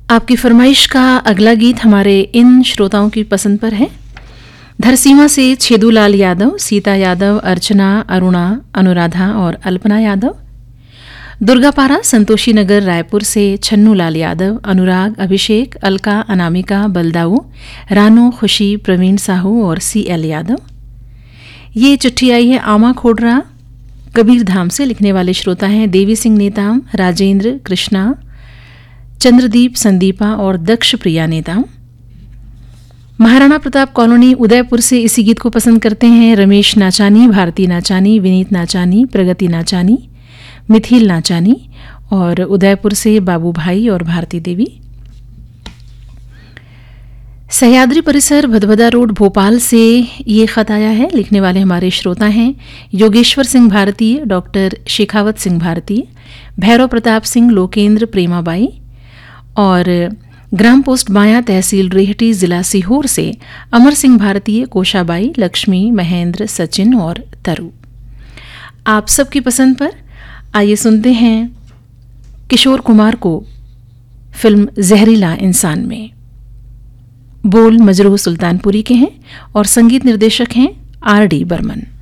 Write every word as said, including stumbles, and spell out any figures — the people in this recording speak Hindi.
आपकी फरमाइश का अगला गीत हमारे इन श्रोताओं की पसंद पर है। धरसीमा से छेदूलाल यादव, सीता यादव, अर्चना, अरुणा, अनुराधा और अल्पना यादव। दुर्गापारा संतोषी नगर रायपुर से छन्नूलाल यादव, अनुराग, अभिषेक, अलका, अनामिका, बलदाऊ, रानू, खुशी, प्रवीण साहू और सी एल यादव। ये चिट्ठी आई है आमा खोडरा कबीर धाम से। लिखने वाले श्रोता हैं देवी सिंह नेताम, राजेंद्र, कृष्णा, चंद्रदीप, संदीपा और दक्ष प्रिया नेताम। महाराणा प्रताप कॉलोनी उदयपुर से इसी गीत को पसंद करते हैं रमेश नाचानी, भारती नाचानी, विनीत नाचानी, प्रगति नाचानी, मिथिल नाचानी और उदयपुर से बाबू भाई और भारती देवी। सह्याद्री परिसर भदभदा रोड भोपाल से ये खत आया है। लिखने वाले हमारे श्रोता हैं योगेश्वर सिंह भारतीय, डॉक्टर शेखावत सिंह भारतीय, भैरव प्रताप सिंह, लोकेंद्र, प्रेमाबाई और ग्राम पोस्ट बाया, तहसील रेहटी, जिला सीहोर से अमर सिंह भारतीय, कोशाबाई, लक्ष्मी, महेंद्र, सचिन और तरु। आप सबकी पसंद पर आइए सुनते हैं किशोर कुमार को फिल्म जहरीला इंसान में। बोल मजरूह सुल्तानपुरी के हैं और संगीत निर्देशक हैं आर डी बर्मन।